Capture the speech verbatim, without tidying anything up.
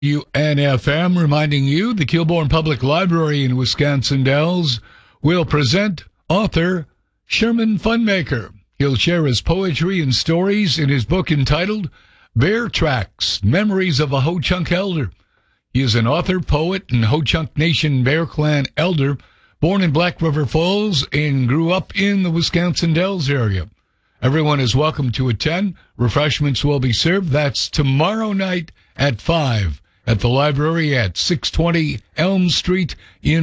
U N F M reminding you the Kilbourne Public Library in Wisconsin Dells will present author Sherman Funmaker. He'll share his poetry and stories in his book entitled Bear Tracks, Memories of a Ho-Chunk Elder. He is an author, poet, and Ho-Chunk Nation Bear Clan elder, born in Black River Falls and grew up in the Wisconsin Dells area. Everyone is welcome to attend. Refreshments will be served. That's tomorrow night at five at the library at six twenty Elm Street in